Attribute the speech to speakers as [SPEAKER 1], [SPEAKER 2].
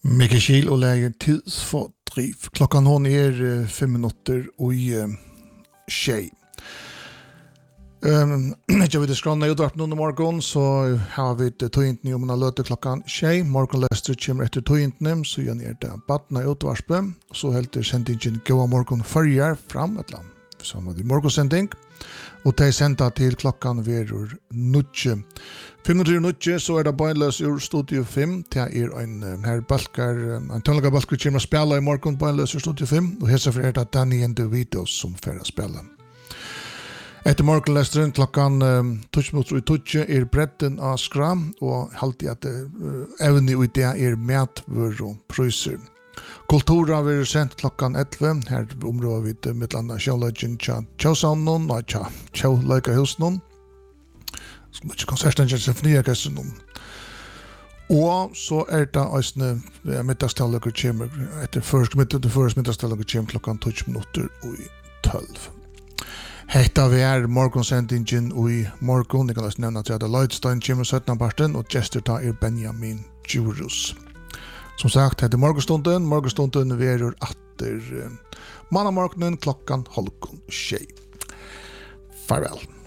[SPEAKER 1] Mikkel Kiel og läger tidsfordriv. Klockan hon 5 minutter og tjej. Jag vet skråna utvarp nu morgon så har vi tøyntni om en løte klockan tjej. Morgon Lester kommer etter tøyntni, så gjør ni det badna utvarpe. Så helter sendingen gåa morgon førjar fram et land. Som var det morgonsending. Og det senda til klokkan verur 9. 5:09 så det beinløs ur Studio 5. Det en her balkar, en tønlega balkar kommer spela i morgon beinløs ur Studio 5. Og hesa for det Danny and the Vitos som fer spela. Etter morgonlesteren klokkan 12:20 bretten av skram, og halvtid at evne ut det matvur og prøyser. Kultura vil sendt klokkan 11. Her områder vi til mittlanda Sjølagen Tjøsavnen og Tjølagerhusnen. Skal ikke konserten til Symfoniorkestren. Og så det også middagstallager kommer etter først middagstallager kommer klokkan 12:12. Hetta vi morgonsendingen og i morgon. Jeg kan også nevne at jeg Lloydstein kommer 17. og gestor ta Benjamin Djurus. Som sagt, det morgenstunden. Morgenstunden verur atter mannamorgenen klokkan 12:30. Farvel.